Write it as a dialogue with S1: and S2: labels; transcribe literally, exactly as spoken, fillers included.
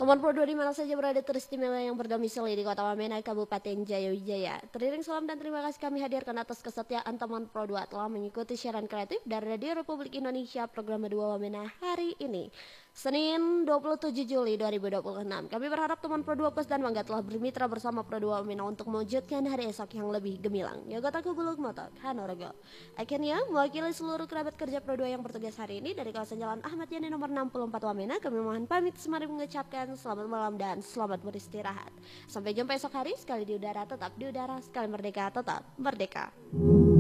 S1: Teman Pro dua di mana saja berada teristimewa yang berdomisili di Kota Wamena, Kabupaten Jayawijaya. Teriring salam dan terima kasih kami hadirkan atas kesetiaan teman Pro dua telah mengikuti siaran kreatif dari Radio Republik Indonesia program dua Wamena hari ini. Senin dua puluh tujuh Juli dua ribu dua puluh enam. Kami berharap teman Pro dua Plus dan bangga telah bermitra bersama Pro dua Wamena untuk mewujudkan hari esok yang lebih gemilang. Yogotaku buluk motor, Hanorogo. Akhirnya, mewakili seluruh kerabat kerja Pro dua yang bertugas hari ini dari kawasan Jalan Ahmad Yani nomor enam puluh empat Wamena, kami mohon pamit semari mengucapkan selamat malam dan selamat beristirahat. Sampai jumpa esok hari, sekali di udara tetap di udara, sekali merdeka tetap merdeka.